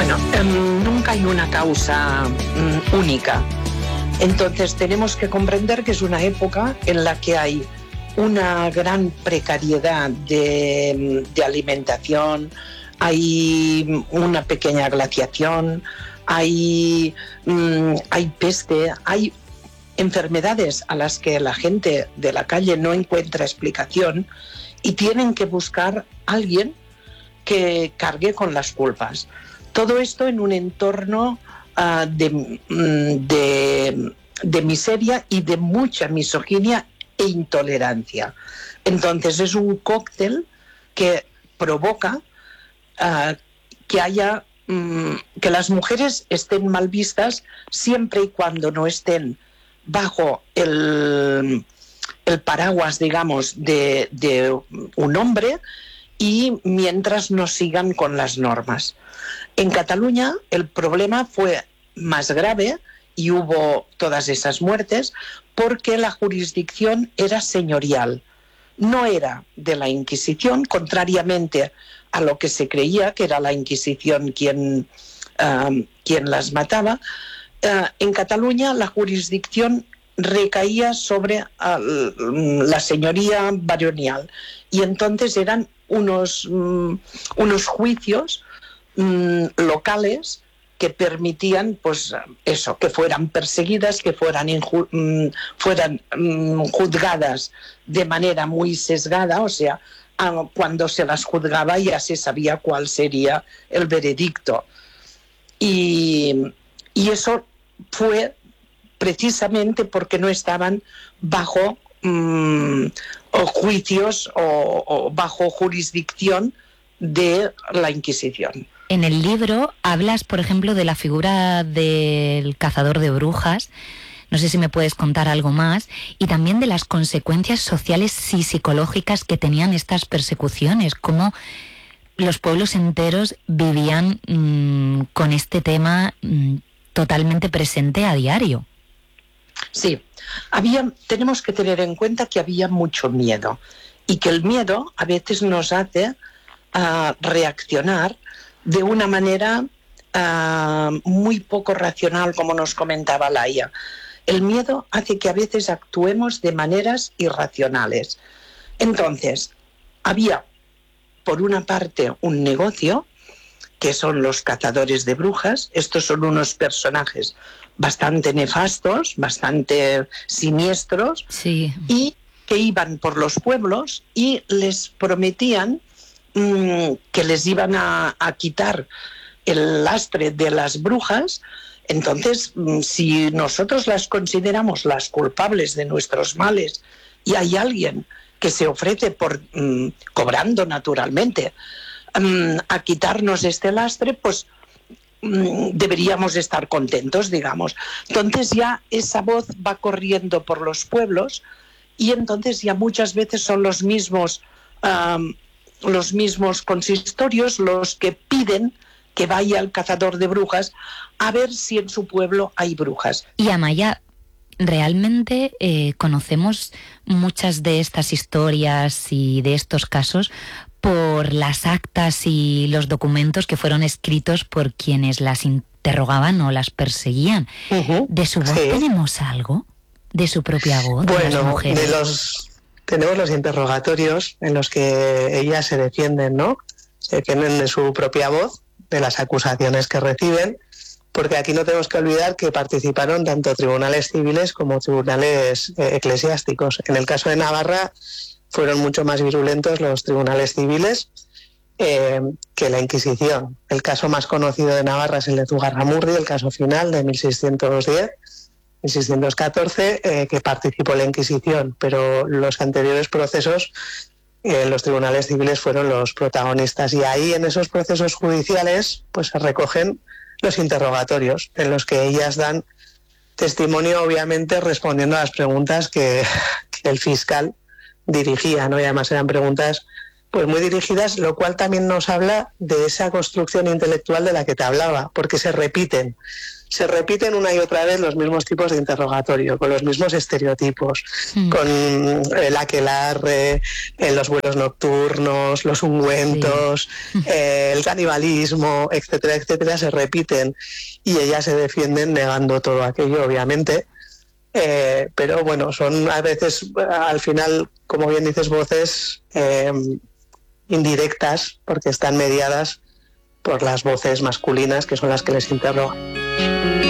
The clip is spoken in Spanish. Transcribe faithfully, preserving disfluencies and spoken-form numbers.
Bueno, eh, nunca hay una causa mm, única. Entonces tenemos que comprender que es una época en la que hay una gran precariedad de, de alimentación, hay una pequeña glaciación, hay, mm, hay peste, hay enfermedades a las que la gente de la calle no encuentra explicación y tienen que buscar a alguien que cargue con las culpas. Todo esto en un entorno uh, de, de, de miseria y de mucha misoginia e intolerancia. Entonces es un cóctel que provoca uh, que haya um, que las mujeres estén mal vistas siempre y cuando no estén bajo el, el paraguas, digamos, de, de un hombre y mientras no sigan con las normas. En Cataluña el problema fue más grave y hubo todas esas muertes porque la jurisdicción era señorial, no era de la Inquisición, contrariamente a lo que se creía que era la Inquisición quien, uh, quien las mataba. Uh, en Cataluña la jurisdicción recaía sobre uh, la señoría baronial y entonces eran unos, um, unos juicios um, locales que permitían, pues eso, que fueran perseguidas, que fueran, inju- um, fueran um, juzgadas de manera muy sesgada, o sea, uh, cuando se las juzgaba ya se sabía cuál sería el veredicto. Y, y eso fue precisamente porque no estaban bajo um, o juicios o, o bajo jurisdicción de la Inquisición. En el libro hablas, por ejemplo, de la figura del cazador de brujas. No sé si me puedes contar algo más. Y también de las consecuencias sociales y psicológicas que tenían estas persecuciones. Cómo los pueblos enteros vivían mmm, con este tema mmm, totalmente presente a diario. Sí, había, tenemos que tener en cuenta que había mucho miedo. Y que el miedo a veces nos hace uh, reaccionar de una manera uh, muy poco racional, como nos comentaba Laia. El miedo hace que a veces actuemos de maneras irracionales. Entonces, había, por una parte, un negocio, que son los cazadores de brujas. Estos son unos personajes bastante nefastos, bastante siniestros, sí. Y que iban por los pueblos y les prometían que les iban a, a quitar el lastre de las brujas. Entonces, si nosotros las consideramos las culpables de nuestros males y hay alguien que se ofrece por um, cobrando naturalmente um, a quitarnos este lastre, pues um, deberíamos estar contentos, digamos. Entonces ya esa voz va corriendo por los pueblos y entonces ya muchas veces son los mismos um, los mismos consistorios los que piden que vaya el cazador de brujas a ver si en su pueblo hay brujas. Y Amaya, realmente eh, conocemos muchas de estas historias y de estos casos por las actas y los documentos que fueron escritos por quienes las interrogaban o las perseguían. Uh-huh. ¿De su voz sí. tenemos algo? ¿De su propia voz? Bueno, de las mujeres? de los... Tenemos los interrogatorios en los que ellas se defienden, ¿no? Se defienden de su propia voz, de las acusaciones que reciben, porque aquí no tenemos que olvidar que participaron tanto tribunales civiles como tribunales eh, eclesiásticos. En el caso de Navarra fueron mucho más virulentos los tribunales civiles eh, que la Inquisición. El caso más conocido de Navarra es el de Zugarramurdi, el caso final de mil seiscientos diez. mil seiscientos catorce, eh, que participó la Inquisición, pero los anteriores procesos, eh, los tribunales civiles fueron los protagonistas. Y ahí, en esos procesos judiciales, pues se recogen los interrogatorios, en los que ellas dan testimonio, obviamente, respondiendo a las preguntas que, que el fiscal dirigía, ¿no? Y además eran preguntas pues muy dirigidas, lo cual también nos habla de esa construcción intelectual de la que te hablaba, porque se repiten. Se repiten una y otra vez los mismos tipos de interrogatorio, con los mismos estereotipos, mm. con el aquelarre, eh, los vuelos nocturnos, los ungüentos, sí. eh, el canibalismo, etcétera, etcétera, se repiten y ellas se defienden negando todo aquello, obviamente. Eh, pero bueno, son a veces, al final, como bien dices, voces eh, indirectas, porque están mediadas por las voces masculinas, que son las que les interrogan.